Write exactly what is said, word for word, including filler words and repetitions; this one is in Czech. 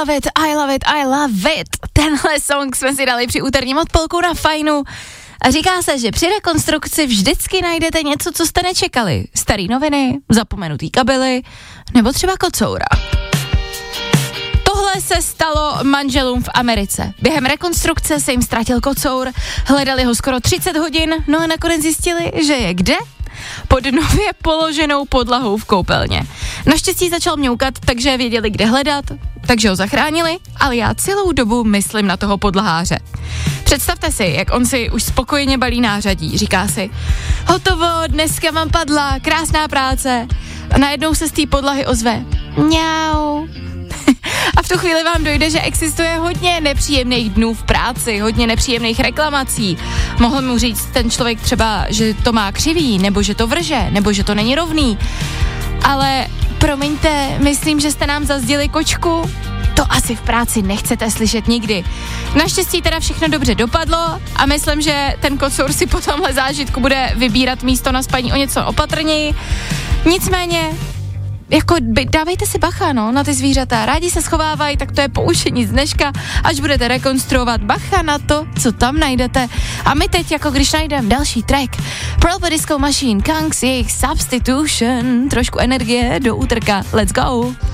love it, I love it, I love it. Tenhle song jsme si dali při úterním odpolku na Fajnu. A říká se, že při rekonstrukci vždycky najdete něco, co jste nečekali. Starý noviny, zapomenutý kabely, nebo třeba kocoura. Tohle se stalo manželům v Americe. Během rekonstrukce se jim ztratil kocour, hledali ho skoro třicet hodin, no a nakonec zjistili, že je kde? Pod nově položenou podlahou v koupelně. Naštěstí začal mňoukat, takže věděli, kde hledat, takže ho zachránili, ale já celou dobu myslím na toho podlaháře. Představte si, jak on si už spokojeně balí nářadí, říká si, hotovo, dneska vám padla, krásná práce. A najednou se z té podlahy ozve, mňau. A v tu chvíli vám dojde, že existuje hodně nepříjemných dnů v práci, hodně nepříjemných reklamací. Mohl mu říct ten člověk třeba, že to má křivý, nebo že to vrže, nebo že to není rovný. Ale promiňte, myslím, že jste nám zazděli kočku. To asi v práci nechcete slyšet nikdy. Naštěstí teda všechno dobře dopadlo a myslím, že ten kocour si po tomhle zážitku bude vybírat místo na spaní o něco opatrněji. Nicméně, jako dávejte si bacha, no, na ty zvířata. Rádi se schovávají, tak to je poučení z dneška, až budete rekonstruovat, bacha na to, co tam najdete. A my teď, jako když najdeme další track, Purple Disco Machine, Kangs, jejich Substitution, trošku energie do úterka, let's go.